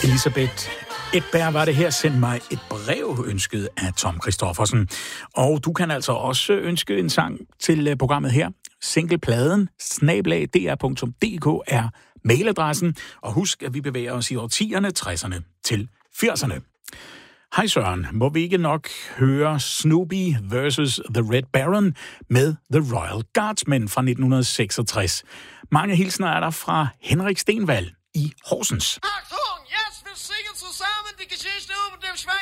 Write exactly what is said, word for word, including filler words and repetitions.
Elisabeth Edberg var det her. Send mig et brev, ønsket af Tom Christoffersen. Og du kan altså også ønske en sang til programmet her. Singlepladen snabel-a d r punktum d k er mailadressen. Og husk, at vi bevæger os i årtierne, tresserne til firserne. Hej Søren, må vi ikke nok høre Snoopy versus The Red Baron med The Royal Guardsmen fra nitten seksogtres. Mange hilsner er der fra Henrik Stenvald i Horsens. Achtung, jetzt wir singen zusammen die Geschichte über den Schwein.